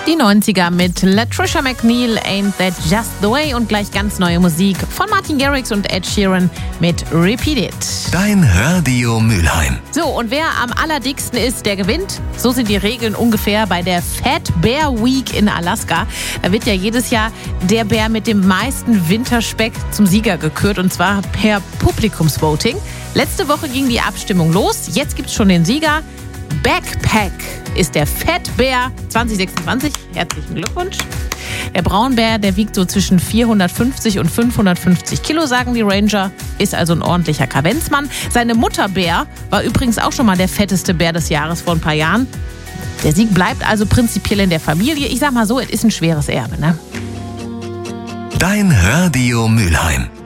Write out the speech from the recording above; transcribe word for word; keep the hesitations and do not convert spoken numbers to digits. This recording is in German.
Die neunziger mit Latricia McNeil, Ain't That Just The Way und gleich ganz neue Musik von Martin Garrix und Ed Sheeran mit Repeat It. Dein Radio Mülheim. So, und wer am allerdicksten ist, der gewinnt. So sind die Regeln ungefähr bei der Fat Bear Week in Alaska. Da wird ja jedes Jahr der Bär mit dem meisten Winterspeck zum Sieger gekürt, und zwar per Publikumsvoting. Letzte Woche ging die Abstimmung los. Jetzt gibt's schon den Sieger. Backpack ist der Fat Bear zwanzig sechsundzwanzig. Herzlichen Glückwunsch. Der Braunbär, der wiegt so zwischen vierhundertfünfzig und fünfhundertfünfzig Kilo, sagen die Ranger. Ist also ein ordentlicher Kavenzmann. Seine Mutter Bär war übrigens auch schon mal der fetteste Bär des Jahres vor ein paar Jahren. Der Sieg bleibt also prinzipiell in der Familie. Ich sag mal so, es ist ein schweres Erbe, ne? Dein Radio Mülheim.